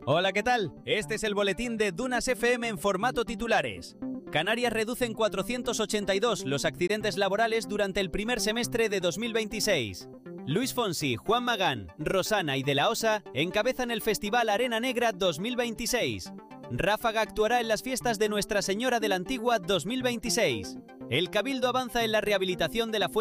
Hola, ¿qué tal? Este es el boletín de Dunas FM en formato titulares. Canarias reduce en 482 los accidentes laborales durante el primer semestre de 2026. Luis Fonsi, Juan Magán, Rosana y De La Osa encabezan el Festival Arena Negra 2026. Ráfaga actuará en las fiestas de Nuestra Señora de la Antigua 2026. El Cabildo avanza en la rehabilitación de la fuente